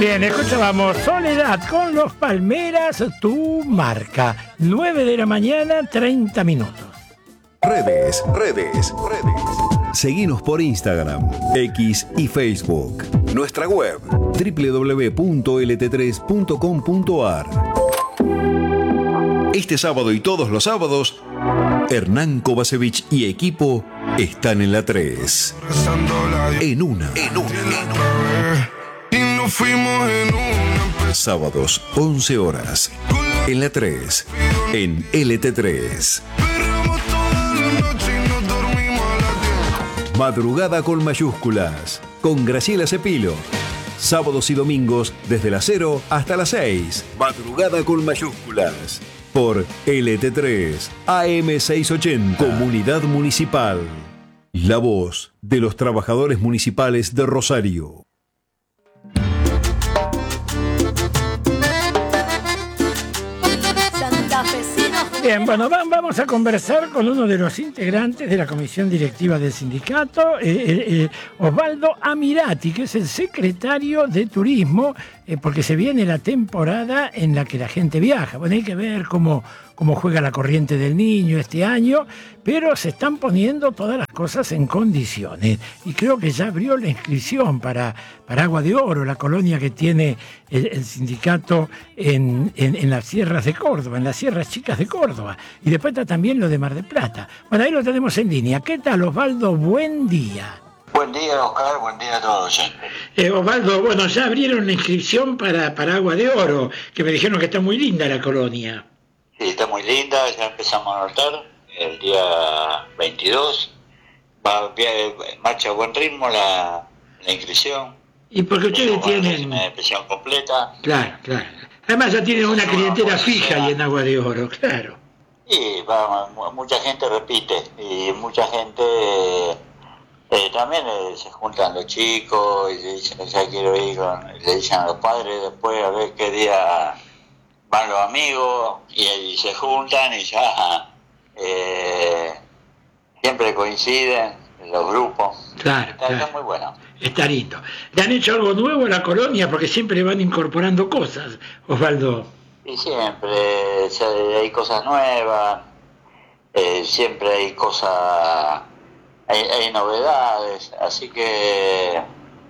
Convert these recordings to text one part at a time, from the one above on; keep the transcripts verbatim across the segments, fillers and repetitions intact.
Bien, escuchábamos Soledad con Los Palmeras, tu marca. nueve de la mañana, treinta minutos. Redes, redes, redes. Seguinos por Instagram, X y Facebook. Nuestra web, doble u doble u doble u punto ele te tres punto com punto a r. Este sábado y todos los sábados, Hernán Kovacevic y equipo están en la tres. En una. En una. En una. Y nos fuimos en una. Sábados, once horas. En la tres. En ele te tres. Madrugada con mayúsculas. Con Graciela Cepilo. Sábados y domingos desde las cero hasta las seis. Madrugada con mayúsculas. Por ele te tres, A M seiscientos ochenta, Comunidad Municipal. La voz de los trabajadores municipales de Rosario. Bien, bueno, vamos a conversar con uno de los integrantes de la comisión directiva del sindicato, eh, eh, Osvaldo Amirati, que es el secretario de Turismo, eh, porque se viene la temporada en la que la gente viaja. Bueno, hay que ver cómo, cómo juega la corriente del Niño este año, pero se están poniendo todas las cosas en condiciones. Y creo que ya abrió la inscripción para, para Agua de Oro, la colonia que tiene el, el sindicato en, en, en las sierras de Córdoba, en las sierras chicas de Córdoba. Y después está también lo de Mar del Plata. Bueno, ahí lo tenemos en línea. ¿Qué tal, Osvaldo? Buen día. Buen día, Oscar. Buen día a todos. Eh, Osvaldo, bueno, ya abrieron la inscripción para, para Agua de Oro, que me dijeron que está muy linda la colonia. Sí, está muy linda. Ya empezamos a notar el día veintidós. Va marcha a buen ritmo la, la inscripción. Y porque ustedes bueno, tienen... una inscripción completa. Claro, claro. Además ya tienen una clientela fija ahí en Agua de Oro, claro. Y va, mucha gente repite y mucha gente eh, también eh, se juntan los chicos y le dicen ya quiero ir con, le dicen a los padres después a ver qué día van los amigos y, y se juntan y ya eh, siempre coinciden los grupos. Claro, está, claro. Está muy bueno. Está lindo. ¿Le han hecho algo nuevo a la colonia? Porque siempre van incorporando cosas, Osvaldo. Y siempre o sea, hay cosas nuevas, eh, siempre hay cosas, hay, hay novedades, así que...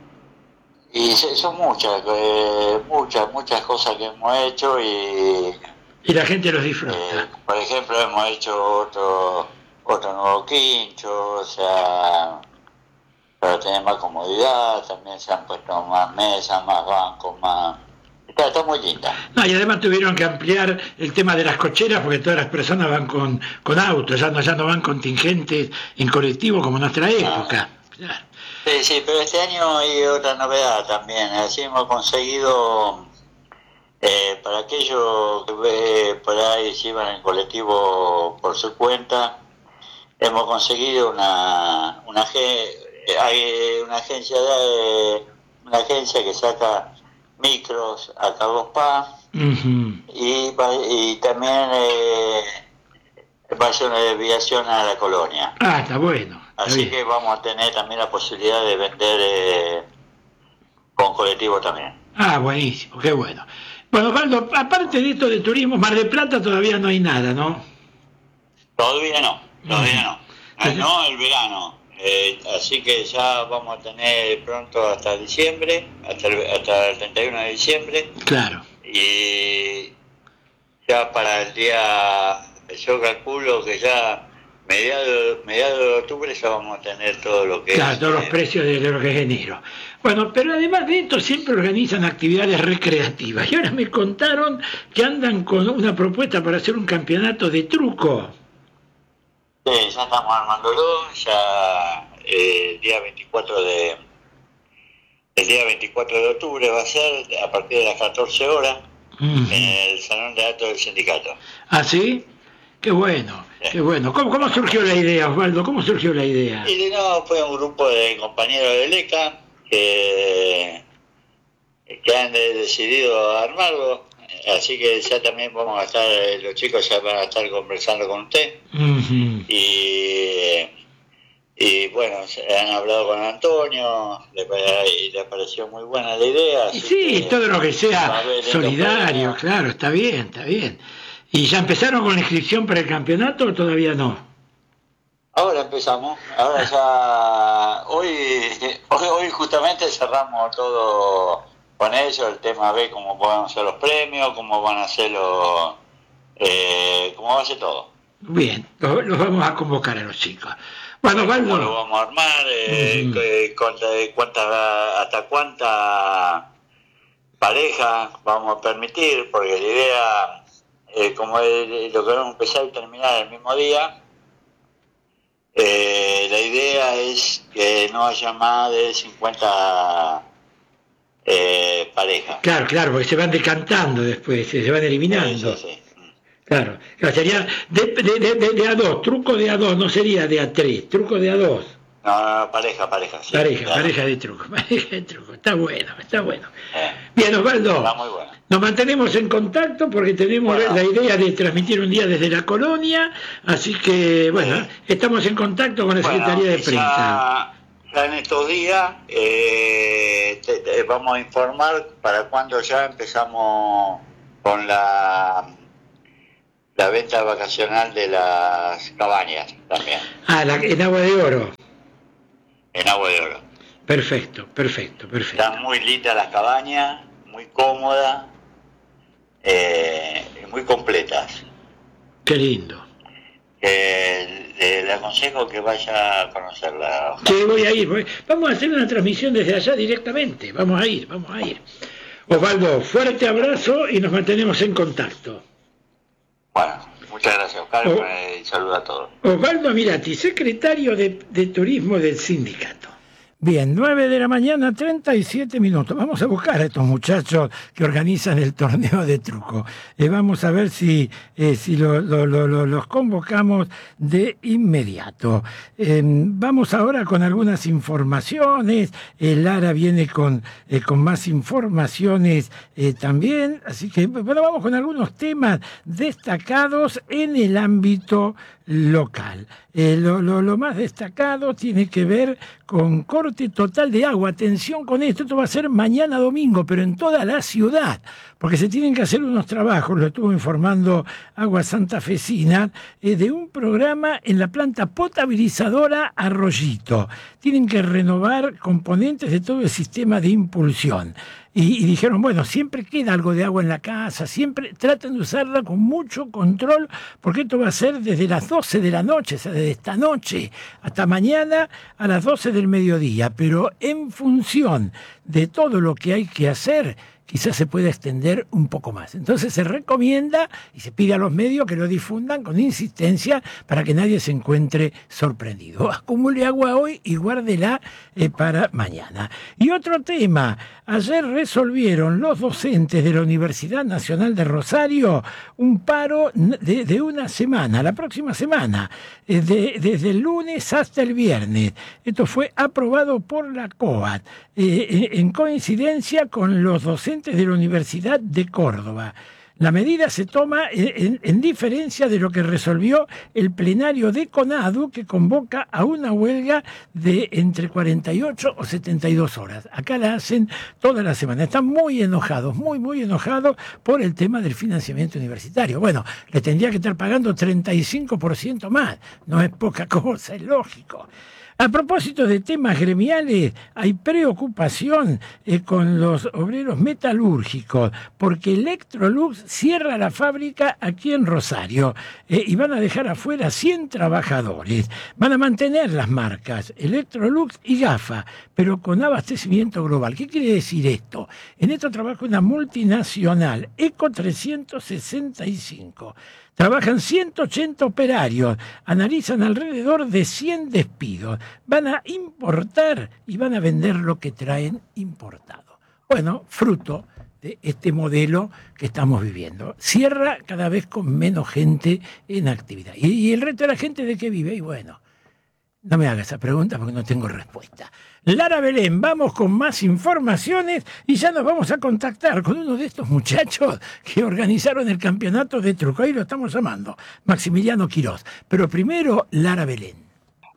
Y son muchas, eh, muchas, muchas cosas que hemos hecho y... Y la gente los disfruta. Eh, por ejemplo, hemos hecho otro, otro nuevo quincho, o sea... para tener más comodidad, también se han puesto más mesas, más bancos, más... Está, está muy linda. No, y además tuvieron que ampliar el tema de las cocheras porque todas las personas van con, con autos, ya no, ya no van contingentes en colectivo como en nuestra época. Ah. Claro. Sí, sí, pero este año hay otra novedad también. Así hemos conseguido, eh, para aquellos que eh, por ahí se iban en colectivo por su cuenta, hemos conseguido una, una hay una agencia de una agencia que saca micros a Carlos Paz. Uh-huh. y, y también eh, va a hacer una desviación a la colonia. Ah, está bueno. Está Así bien. Que vamos a tener también la posibilidad de vender eh, con colectivo también. Ah, buenísimo, qué bueno. Bueno, Osvaldo, aparte de esto de turismo, Mar del Plata todavía no hay nada, ¿no? Todavía no, todavía no. Ah, no, el verano. Eh, así que ya vamos a tener pronto hasta diciembre, hasta el, hasta el treinta y uno de diciembre. Claro. Y ya para el día, yo calculo que ya mediados mediado de octubre ya vamos a tener todo lo que claro, es... todos los precios de, de lo que es enero. Bueno, pero además de esto siempre organizan actividades recreativas. Y ahora me contaron que andan con una propuesta para hacer un campeonato de truco. Sí, ya estamos armándolo, ya eh, el día veinticuatro de el día veinticuatro de octubre va a ser a partir de las catorce horas uh-huh. en el salón de actos del sindicato. ¿Ah, sí? Qué bueno, sí. Qué bueno. ¿Cómo, ¿Cómo surgió la idea, Osvaldo? ¿Cómo surgió la idea? Y no, fue un grupo de compañeros de LECA que, que han decidido armarlo. Así que ya también vamos a estar, los chicos ya van a estar conversando con usted. Uh-huh. Y, y bueno, se han hablado con Antonio, le, y le pareció muy buena la idea. Y sí, que, todo lo que sea solidario, claro, está bien, está bien. ¿Y ya empezaron con la inscripción para el campeonato o todavía no? Ahora empezamos, ahora ya, hoy, hoy, hoy justamente cerramos todo con ellos, el tema de cómo van a ser los premios, cómo van a ser los, eh, cómo va a ser todo. Bien, los, los vamos a convocar a los chicos. Bueno, Osvaldo. ¿Cómo lo vamos a armar? Eh, uh-huh. que, cuánta, cuánta, ¿Hasta cuánta pareja vamos a permitir? Porque la idea, eh, como es, lo queremos empezar y terminar el mismo día, eh, la idea es que no haya más de cincuenta eh, parejas. Claro, claro, porque se van decantando después, se van eliminando. Sí, sí, sí. Claro, claro, sería de, de, de, de, de a dos, truco de a dos, no sería de a tres, truco de a dos. No, no, no pareja, pareja. Sí, pareja, claro. pareja de truco, pareja de truco, está bueno, está bueno. Eh, Bien, Osvaldo, está muy bueno. Nos mantenemos en contacto porque tenemos bueno. la idea de transmitir un día desde la colonia, así que, bueno, sí. estamos en contacto con la bueno, Secretaría de Prensa. Ya, ya en estos días eh, te, te vamos a informar para cuando ya empezamos con la... la venta vacacional de las cabañas también. Ah, la, en Agua de Oro. En Agua de Oro. Perfecto, perfecto, perfecto. Están muy lindas las cabañas, muy cómodas, eh, muy completas. Qué lindo. Eh, le, le aconsejo que vaya a conocerla. Sí, voy a ir. Voy. Vamos a hacer una transmisión desde allá directamente. Vamos a ir, vamos a ir. Osvaldo, fuerte abrazo y nos mantenemos en contacto. Bueno, muchas gracias, Oscar, oh, y saludo a todos. Osvaldo Amirati, secretario de, de Turismo del sindicato. Bien, nueve de la mañana, treinta y siete minutos. Vamos a buscar a estos muchachos que organizan el torneo de truco. Eh, vamos a ver si, eh, si lo, lo, lo, lo, los convocamos de inmediato. Eh, vamos ahora con algunas informaciones. Eh, Lara viene con, eh, con más informaciones eh, también. Así que, bueno, vamos con algunos temas destacados en el ámbito local. Eh, lo, lo, lo más destacado tiene que ver con corte total de agua. Atención con esto, esto va a ser mañana domingo, pero en toda la ciudad, porque se tienen que hacer unos trabajos, lo estuvo informando Agua Santafesina, eh, de un programa en la planta potabilizadora Arroyito. Tienen que renovar componentes de todo el sistema de impulsión. Y, y dijeron, bueno, siempre queda algo de agua en la casa, siempre traten de usarla con mucho control, porque esto va a ser desde las doce de la noche, o sea, desde esta noche hasta mañana a las doce del mediodía, pero en función de todo lo que hay que hacer, quizás se pueda extender un poco más. Entonces se recomienda y se pide a los medios que lo difundan con insistencia para que nadie se encuentre sorprendido. Acumule agua hoy y guárdela eh, para mañana. Y otro tema, ayer resolvieron los docentes de la Universidad Nacional de Rosario un paro de, de una semana, la próxima semana, eh, de, desde el lunes hasta el viernes. Esto fue aprobado por la COAT, eh, en coincidencia con los docentes de la Universidad de Córdoba. La medida se toma en, en diferencia de lo que resolvió el plenario de CONADU, que convoca a una huelga de entre cuarenta y ocho o setenta y dos horas. Acá la hacen toda la semana. Están muy enojados, muy, muy enojados por el tema del financiamiento universitario. Bueno, le tendría que estar pagando treinta y cinco por ciento más. No es poca cosa, es lógico. A propósito de temas gremiales, hay preocupación eh, con los obreros metalúrgicos, porque Electrolux cierra la fábrica aquí en Rosario eh, y van a dejar afuera cien trabajadores. Van a mantener las marcas Electrolux y GAFA, pero con abastecimiento global. ¿Qué quiere decir esto? En esto trabaja una multinacional, Eco trescientos sesenta y cinco. Trabajan ciento ochenta operarios, analizan alrededor de cien despidos. Van a importar y van a vender lo que traen importado. Bueno, fruto de este modelo que estamos viviendo. Cierra cada vez con menos gente en actividad. ¿Y, y el resto de la gente de qué vive? Y bueno, no me haga esa pregunta porque no tengo respuesta. Lara Belén, vamos con más informaciones y ya nos vamos a contactar con uno de estos muchachos que organizaron el campeonato de truco. Ahí lo estamos llamando, Maximiliano Quirós. Pero primero, Lara Belén.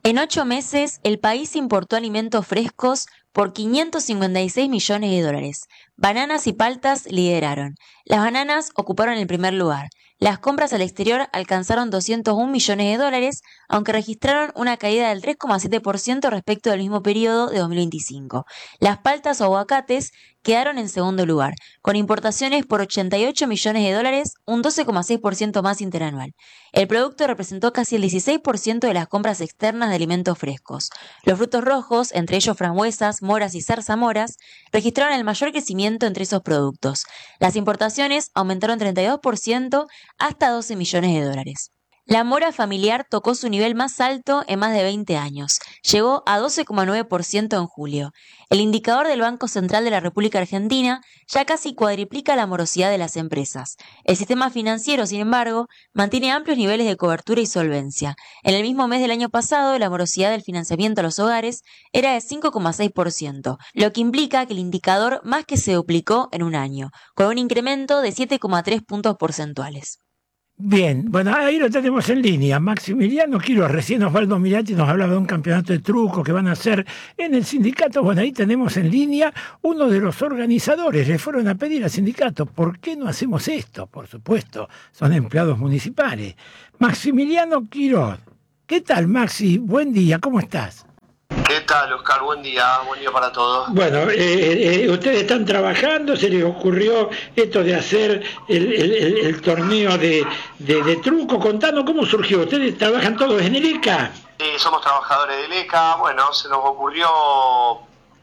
En ocho meses, el país importó alimentos frescos por quinientos cincuenta y seis millones de dólares. Bananas y paltas lideraron. Las bananas ocuparon el primer lugar. Las compras al exterior alcanzaron doscientos un millones de dólares, aunque registraron una caída del tres coma siete por ciento respecto del mismo periodo de dos mil veinticinco. Las paltas o aguacates quedaron en segundo lugar, con importaciones por ochenta y ocho millones de dólares, un doce coma seis por ciento más interanual. El producto representó casi el dieciséis por ciento de las compras externas de alimentos frescos. Los frutos rojos, entre ellos frambuesas, moras y zarzamoras, registraron el mayor crecimiento entre esos productos. Las importaciones aumentaron treinta y dos por ciento hasta doce millones de dólares. La mora familiar tocó su nivel más alto en más de veinte años. Llegó a doce coma nueve por ciento en julio. El indicador del Banco Central de la República Argentina ya casi cuadriplica la morosidad de las empresas. El sistema financiero, sin embargo, mantiene amplios niveles de cobertura y solvencia. En el mismo mes del año pasado, la morosidad del financiamiento a los hogares era de cinco coma seis por ciento, lo que implica que el indicador más que se duplicó en un año, con un incremento de siete coma tres puntos porcentuales. Bien, bueno, ahí lo tenemos en línea. Maximiliano Quiroz, recién Osvaldo Amirati nos hablaba de un campeonato de truco que van a hacer en el sindicato. Bueno, ahí tenemos en línea uno de los organizadores. Le fueron a pedir al sindicato, ¿por qué no hacemos esto? Por supuesto, son empleados municipales. Maximiliano Quiroz, ¿qué tal, Maxi? Buen día, ¿cómo estás? ¿Qué tal, Oscar? Buen día, buen día para todos. Bueno, eh, eh, ustedes están trabajando, se les ocurrió esto de hacer el, el, el, el torneo de, de, de truco. Contanos cómo surgió. ¿Ustedes trabajan todos en el E C A? Sí, somos trabajadores del E C A. Bueno, se nos ocurrió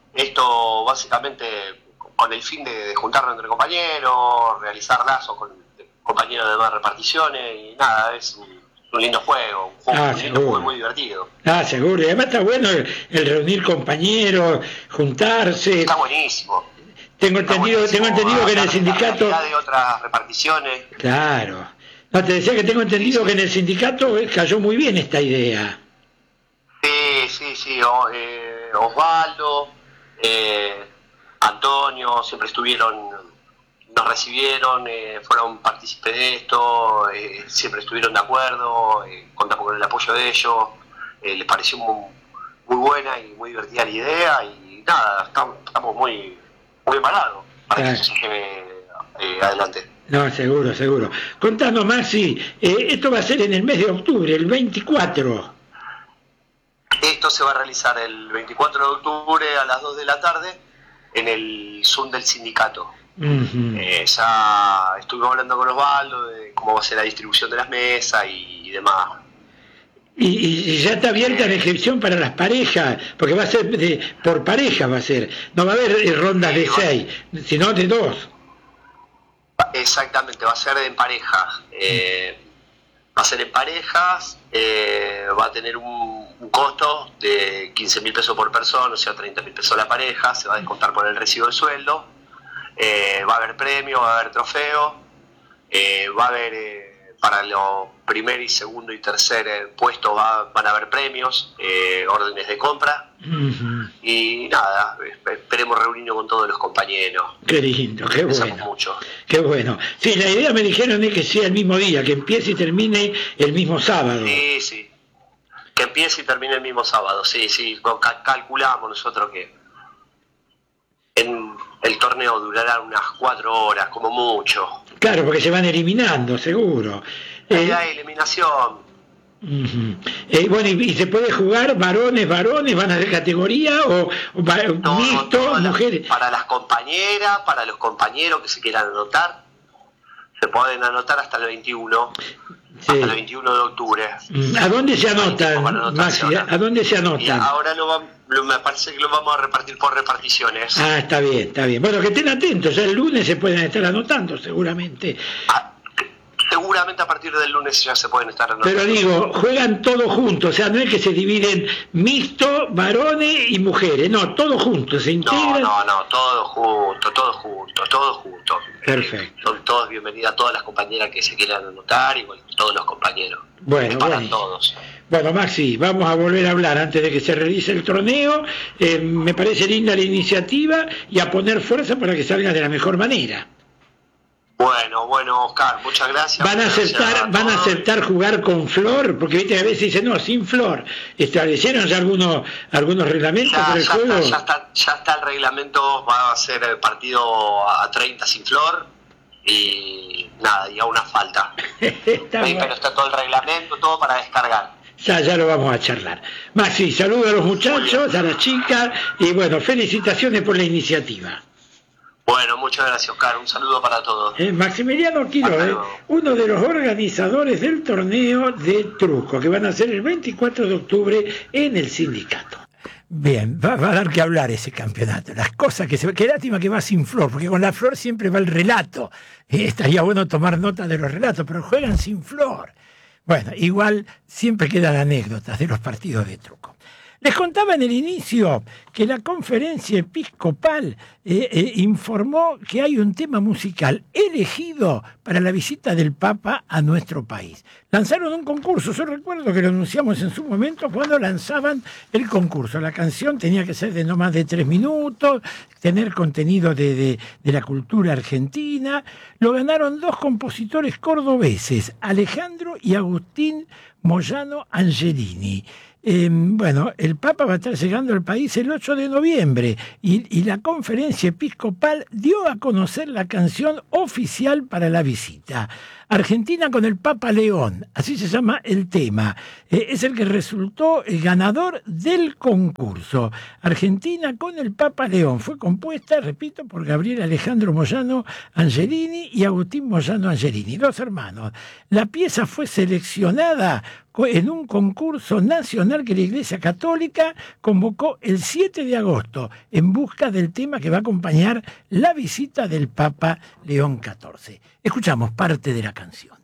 esto básicamente con el fin de, de juntarnos entre compañeros, realizar lazos con compañeros de más reparticiones y nada, es un... un lindo juego, un juego, ah, un lindo juego muy divertido. Ah, seguro, y además está bueno el, el reunir compañeros, juntarse. Está buenísimo. Tengo está entendido, buenísimo. tengo entendido que en el sindicato. La de otras reparticiones. Claro. No, te decía que tengo entendido sí, sí. que en el sindicato cayó muy bien esta idea. Sí, sí, sí. O, eh, Osvaldo, eh, Antonio, siempre estuvieron. Nos recibieron, eh, fueron partícipes de esto, eh, siempre estuvieron de acuerdo, eh, contamos con el apoyo de ellos, eh, les pareció muy, muy buena y muy divertida la idea y nada, estamos, estamos muy muy embalados para claro. que eso se lleve eh, adelante. No, seguro, seguro. Contanos, Maxi, eh, esto va a ser en el mes de octubre, el veinticuatro. Esto se va a realizar el veinticuatro de octubre a las dos de la tarde en el Zoom del sindicato. Uh-huh. eh, ya estuvimos hablando con Osvaldo de cómo va a ser la distribución de las mesas y, y demás. Y, y ya está abierta eh, la inscripción para las parejas, porque va a ser de, por pareja va a ser, no va a haber eh, rondas de seis, sino de dos. Exactamente, va a ser en parejas, eh, va a ser en parejas, eh, va a tener un, un costo de quince mil pesos por persona, o sea treinta mil pesos la pareja, se va a descontar por el recibo de sueldo. Eh, va a haber premio, va a haber trofeo, eh, va a haber eh, para los primer y segundo y tercer eh, puestos va, van a haber premios, eh, órdenes de compra. Uh-huh. Y nada, esperemos reunirnos con todos los compañeros. Qué lindo, qué Pensamos bueno. mucho. Qué bueno. Sí, la idea me dijeron es que sea el mismo día, que empiece y termine el mismo sábado. Sí, sí. Que empiece y termine el mismo sábado, sí, sí. Calculamos nosotros que en el torneo durará unas cuatro horas, como mucho. Claro, porque se van eliminando, seguro. Eh, hay eliminación. Uh-huh. Eh, bueno, y, ¿y se puede jugar varones, varones, van a de categoría o, o va, no, mixto, no, mujeres? Para las compañeras, para los compañeros que se quieran anotar, se pueden anotar hasta el veintiuno. Sí. Hasta el veintiuno de octubre. ¿A dónde se anotan, Maxi? ¿A dónde se anotan? Y ahora lo, va, lo me parece que lo vamos a repartir por reparticiones. Ah, está bien, está bien. Bueno, que estén atentos, ya el lunes se pueden estar anotando seguramente. Ah, seguramente a partir del lunes ya se pueden estar anotando. Pero digo, juegan todos juntos, o sea, no es que se dividen mixto, varones y mujeres, no, todos juntos, se integran. No, no, no, todos juntos, todos juntos, todos juntos. Perfecto. Eh, son todos bienvenidas, todas las compañeras que se quieran anotar y bueno, todos los compañeros. Bueno, para bueno. todos. Bueno, Maxi, vamos a volver a hablar antes de que se realice el torneo. Eh, me parece linda la iniciativa y a poner fuerza para que salga de la mejor manera. Bueno, bueno, Oscar, muchas gracias. Van a aceptar, a van a aceptar jugar con Flor, porque viste a veces dicen, no, sin Flor. ¿Establecieron ya algunos, algunos reglamentos ya, para el ya juego? Está, ya, está, ya está el reglamento, va a ser el partido a treinta sin Flor y nada, y a una falta. Está sí, pero está todo el reglamento, todo para descargar. Ya, ya lo vamos a charlar. Maxi, saludos a los muchachos, a las chicas, y bueno, felicitaciones por la iniciativa. Bueno, muchas gracias, Oscar. Un saludo para todos. Eh, Maximiliano Quiro, eh, uno de los organizadores del torneo de truco, que van a ser el veinticuatro de octubre en el sindicato. Bien, va, va a dar que hablar ese campeonato. Las cosas que se ve. Qué lástima que va sin Flor, porque con la Flor siempre va el relato. Eh, estaría bueno tomar nota de los relatos, pero juegan sin Flor. Bueno, igual siempre quedan anécdotas de los partidos de truco. Les contaba en el inicio que la conferencia episcopal eh, eh, informó que hay un tema musical elegido para la visita del Papa a nuestro país. Lanzaron un concurso, yo recuerdo que lo anunciamos en su momento cuando lanzaban el concurso. La canción tenía que ser de no más de tres minutos, tener contenido de, de, de la cultura argentina. Lo ganaron dos compositores cordobeses, Alejandro y Agustín Moyano Angelini. Eh, bueno, el Papa va a estar llegando al país el ocho de noviembre y, y la conferencia episcopal dio a conocer la canción oficial para la visita. Argentina con el Papa León, así se llama el tema. Eh, es el que resultó el ganador del concurso. Argentina con el Papa León. Fue compuesta, repito, por Gabriel Alejandro Moyano Angelini y Agustín Moyano Angelini, dos hermanos. La pieza fue seleccionada en un concurso nacional que la Iglesia Católica convocó el siete de agosto en busca del tema que va a acompañar la visita del Papa León catorce. Escuchamos parte de la canción.